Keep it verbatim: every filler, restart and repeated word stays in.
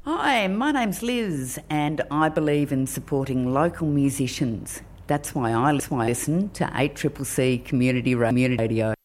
Hi, my name's Liz and I believe in supporting local musicians. That's why I listen to eight C C C Community Radio.